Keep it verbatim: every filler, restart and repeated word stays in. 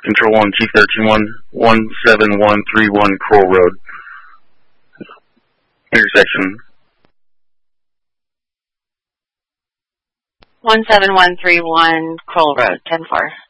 Control one, Chief thirteen one, one seven one three one Kroll Road. Intersection. one seven one three one Kroll Road, ten four.